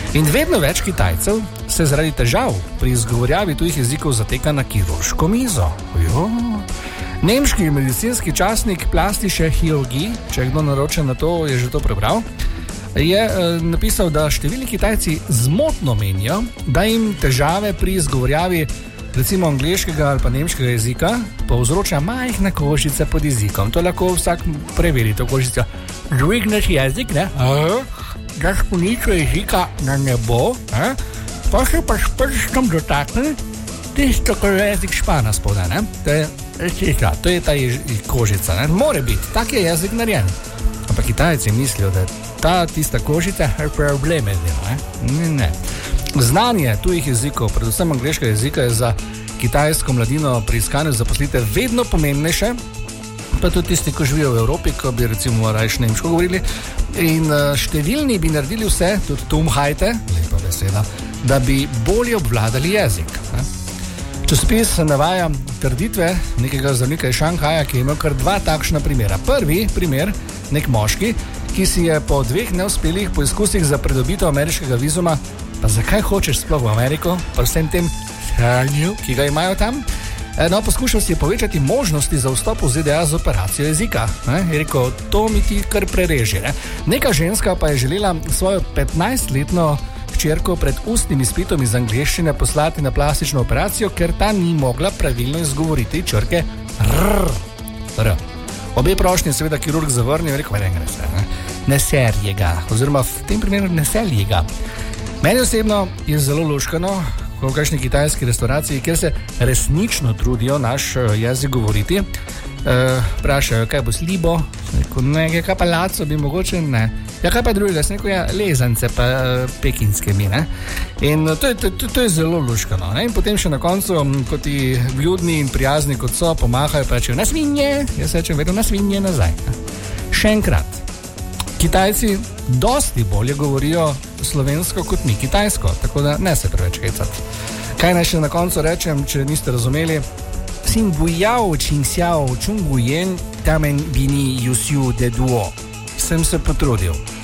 In vedno več Kitajcev se zaradi težav pri izgovorjavi tujih jezikov zateka na kirurško mizo. Nemški medicinski časnik Plastische Chirurgie, če kdo naroča na to, je že to prebral, je napisal, da številni Kitajci zmotno menijo, da jim težave pri izgovorjavi recimo angleškega ali pa nemškega jezika povzroča majhne kožice pod jezikom. To lahko vsak preveri, to kožico. Dvigneš jezik, ne? Daš poničo jezika na nebo, pa se pa s prstom dotakne tisto, ko jezik špana spoda, ne? To je ta kožica, ne? More biti, tak je jezik narejen. Ampak Kitajci mislijo, da ta tista kožica je probleme dela, ne? Znanje tujih jezikov, predvsem angleškega jezika, je za kitajsko mladino pri iskanju zaposlitev vedno pomembnejše, pa tudi tisti, ko živijo v Evropi, ko bi recimo rajš nemško govorili, in številni bi naredili vse, tudi Tumhajte, lepa beseda, da bi bolje obvladali jezik. Časopis navaja trditve nekega zdravnika iz Šanghaja, ki je imel kar 2 takšna primera. Prvi primer, nek moški, ki si je po 2 neuspelih poizkusih za pridobitev ameriškega vizuma, pa zakaj hočeš sploh v Ameriko, pa vsem tem hranju, ki ga imajo tam, poskušal si je povečati možnosti za vstop v ZDA z operacijo jezika. Je rekel, to mi ti kar prereže. Neka ženska pa je želela svojo 15-letno hčerko pred ustnim izpitom iz angleščine poslati na plastično operacijo, ker ta ni mogla pravilno izgovoriti črke R. Obe prošnje seveda kirurg zavrnil in rekel, ne serje ga, oziroma v tem primeru ne selje ga. Meni osebno je zelo luškano, v kakšni kitajski restauraciji, kjer se resnično trudijo naš jezik govoriti, vprašajo, kaj bo slibo, nekaj, kaj pa laco bi mogoče, ne. Ja, kaj pa drugega, lezance pa pekinske mi, ne. In to je zelo luškano, ne. In potem še na koncu, ko ti vljudni in prijazni kot so, pomahajo, pravijo, na svinje, jaz rečem vedno na svinje nazaj. Še enkrat, Kitajci dosti bolje govorijo slovensko kot mi kitajsko, tako da ne se preveč hecati. Kaj naj še na koncu rečem, če niste razumeli? Xin bujao, qing xiao, chung guyen, tamen bini yusiu de duo. Sem se potrudil.